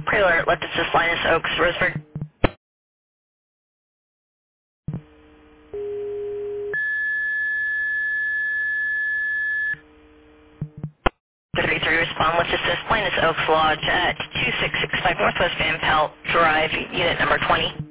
Prealert, Let Assist Linus Oaks, Roseburg. 33, respond, Let's Assist Linus Oaks Lodge at 2665 Northwest Van Pelt Drive, unit number 20.